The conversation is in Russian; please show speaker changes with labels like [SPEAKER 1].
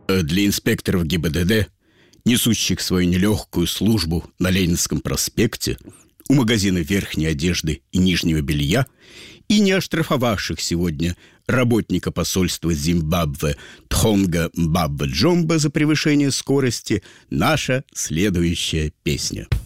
[SPEAKER 1] Для инспекторов ГИБДД, несущих свою нелегкую службу на Ленинском проспекте, у магазина верхней одежды и нижнего белья, и не оштрафовавших сегодня работника посольства Зимбабве Тхонга Мбабба Джомба за превышение скорости, наша следующая песня.